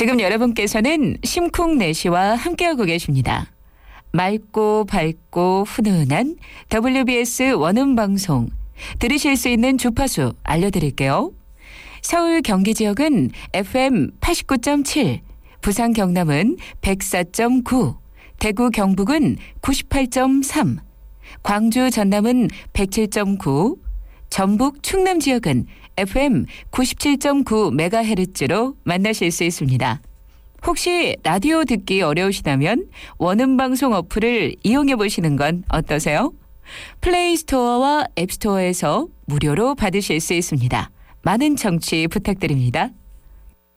지금 여러분께서는 심쿵내시와 함께하고 계십니다. 맑고 밝고 훈훈한 WBS 원음방송 들으실 수 있는 주파수 알려드릴게요. 서울 경기 지역은 FM 89.7, 부산 경남은 104.9, 대구 경북은 98.3, 광주 전남은 107.9, 전북 충남 지역은 FM 97.9MHz로 만나실 수 있습니다. 혹시 라디오 듣기 어려우시다면 원음방송 어플을 이용해 보시는 건 어떠세요? 플레이스토어와 앱스토어에서 무료로 받으실 수 있습니다. 많은 청취 부탁드립니다.